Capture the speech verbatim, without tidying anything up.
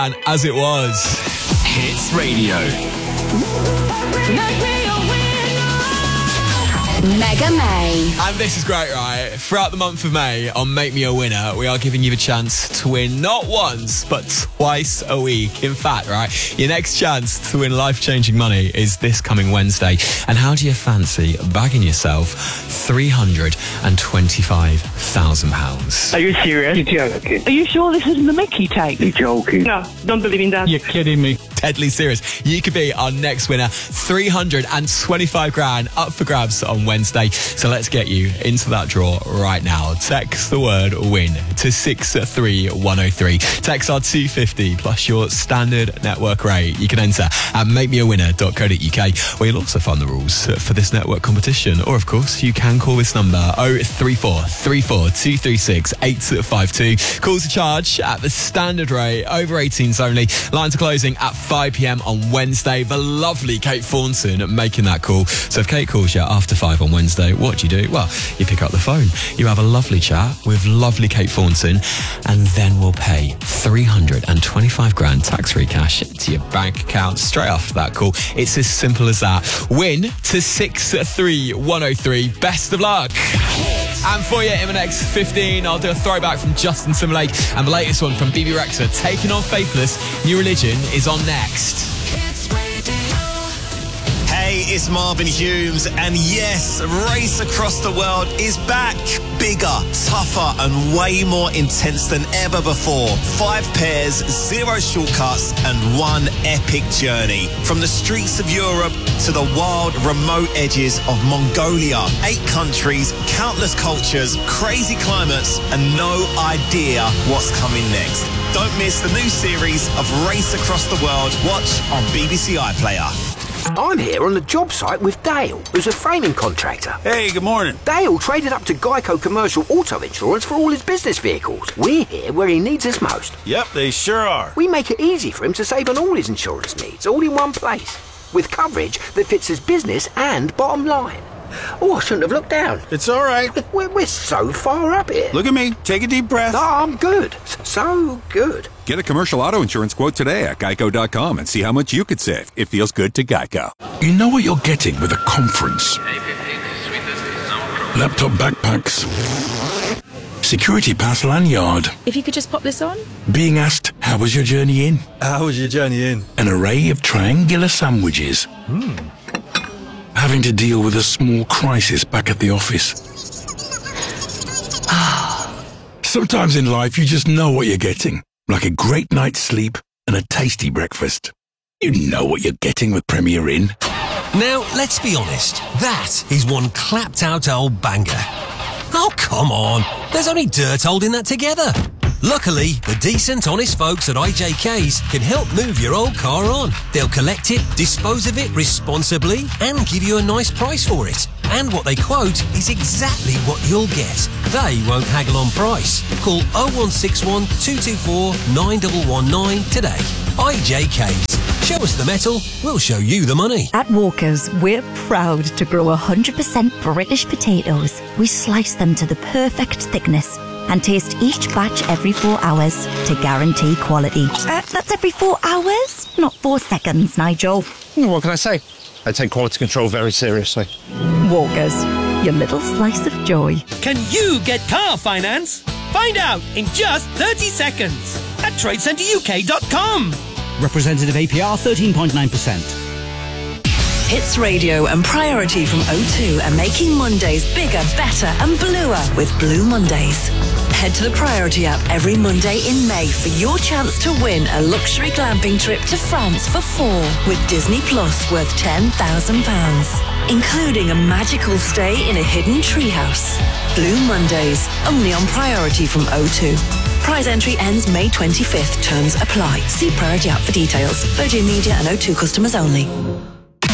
And as it was, Hits Radio. Mega May. And this is great, right? Throughout the month of May on Make Me a Winner, we are giving you the chance to win not once, but twice a week. In fact, right, your next chance to win life-changing money is this coming Wednesday. And how do you fancy bagging yourself three hundred twenty-five thousand pounds? Are you serious? You're joking. Are you sure this isn't the Mickey tape? You're joking. No, don't believe in that. You're kidding me. Deadly serious. You could be our next winner. three hundred twenty-five grand up for grabs on Wednesday. So let's get you into that draw right now. Text the word WIN to six three one oh three. Text our two fifty plus your standard network rate. You can enter at make me a winner dot co dot uk, where you'll also find the rules for this network competition. Or, of course, you can call this number oh three four, three four two three six, eight five two. Calls are charged at the standard rate, over eighteens only. Lines are closing at five p.m. on Wednesday. The lovely Kate Thornton making that call. So if Kate calls you after five on Wednesday, what do you do? Well, you pick up the phone. You have a lovely chat with lovely Kate Thornton, and then we'll pay three hundred twenty-five grand tax-free cash to your bank account straight after that call. It's as simple as that. Win to six three one oh three. Best of luck. And for you in the next fifteen, I'll do a throwback from Justin Timberlake, and the latest one from B B Rexha, Taking on Faithless. New Religion is on next. Hey, it's Marvin Humes, and yes, Race Across the World is back. Bigger, tougher, and way more intense than ever before. Five pairs, zero shortcuts, and one epic journey. From the streets of Europe to the wild, remote edges of Mongolia. Eight countries, countless cultures, crazy climates, and no idea what's coming next. Don't miss the new series of Race Across the World. Watch on B B C iPlayer. I'm here on the job site with Dale, who's a framing contractor. Hey, good morning. Dale traded up to Geico Commercial Auto Insurance for all his business vehicles. We're here where he needs us most. Yep, they sure are. We make it easy for him to save on all his insurance needs, all in one place, with coverage that fits his business and bottom line. Oh, I shouldn't have looked down. It's all right. We're, we're so far up here. Look at me. Take a deep breath. Oh, I'm good. So good. Get a commercial auto insurance quote today at geico dot com and see how much you could save. It feels good to Geico. You know what you're getting with a conference. Laptop backpacks. Security pass lanyard. If you could just pop this on. Being asked, how was your journey in? How was your journey in? An array of triangular sandwiches. Hmm. Having to deal with a small crisis back at the office. Sometimes in life you just know what you're getting, like a great night's sleep and a tasty breakfast. You know what you're getting with Premier Inn. Now, let's be honest, that is one clapped out old banger. Oh, come on, there's only dirt holding that together. Luckily, the decent, honest folks at I J K's can help move your old car on. They'll collect it, dispose of it responsibly, and give you a nice price for it. And what they quote is exactly what you'll get. They won't haggle on price. Call oh one six one, two two four, nine one one nine today. I J K's. Show us the metal, we'll show you the money. At Walker's, we're proud to grow one hundred percent British potatoes. We slice them to the perfect thickness and taste each batch every four hours to guarantee quality. Uh, that's every four hours, not four seconds, Nigel. What can I say? I take quality control very seriously. Walker's, your little slice of joy. Can you get car finance? Find out in just thirty seconds at trade centre U K dot com. Representative A P R thirteen point nine percent. Hits Radio and Priority from O two are making Mondays bigger, better and bluer with Blue Mondays. Head to the Priority app every Monday in May for your chance to win a luxury glamping trip to France for four with Disney Plus worth ten thousand pounds, including a magical stay in a hidden treehouse. Blue Mondays, only on Priority from O two. Prize entry ends May twenty-fifth. Terms apply. See Priority app for details. Virgin Media and O two customers only.